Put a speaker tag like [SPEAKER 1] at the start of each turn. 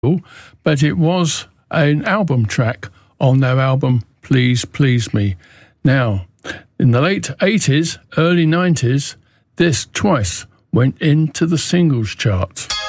[SPEAKER 1] but it was an album track on their album Please Please Me. Now, in the late 80s, early 90s, this twice went into the singles chart.